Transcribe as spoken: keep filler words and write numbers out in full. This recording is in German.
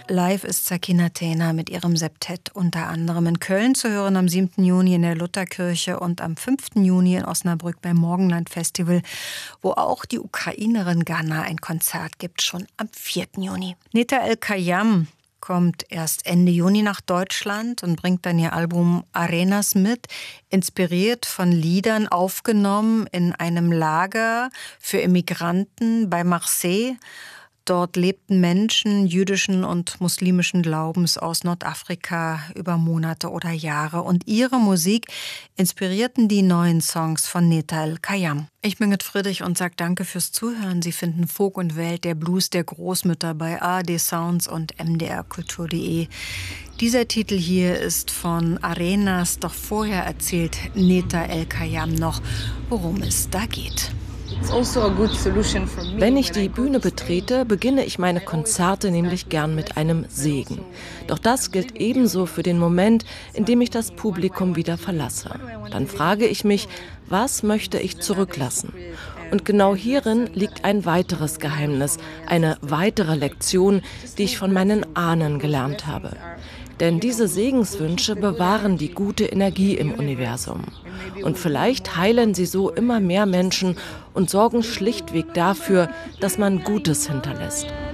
Live ist Sakina Tena mit ihrem Septett unter anderem in Köln zu hören am siebten Juni in der Lutherkirche und am fünften Juni in Osnabrück beim Morgenland Festival, wo auch die Ukrainerin Gana ein Konzert gibt, schon am vierten Juni. Neta El-Kayam kommt erst Ende Juni nach Deutschland und bringt dann ihr Album Arenas mit, inspiriert von Liedern aufgenommen in einem Lager für Immigranten bei Marseille. Dort lebten Menschen jüdischen und muslimischen Glaubens aus Nordafrika über Monate oder Jahre. Und ihre Musik inspirierten die neuen Songs von Neta El-Kayam. Ich bin Gerd Friedrich und sage danke fürs Zuhören. Sie finden Folk und Welt, der Blues der Großmütter bei A R D Sounds und M D R Kultur punkt de. Dieser Titel hier ist von Arenas, doch vorher erzählt Neta El-Kayam noch, worum es da geht. Wenn ich die Bühne betrete, beginne ich meine Konzerte nämlich gern mit einem Segen. Doch das gilt ebenso für den Moment, in dem ich das Publikum wieder verlasse. Dann frage ich mich, was möchte ich zurücklassen? Und genau hierin liegt ein weiteres Geheimnis, eine weitere Lektion, die ich von meinen Ahnen gelernt habe. Denn diese Segenswünsche bewahren die gute Energie im Universum. Und vielleicht heilen sie so immer mehr Menschen und sorgen schlichtweg dafür, dass man Gutes hinterlässt.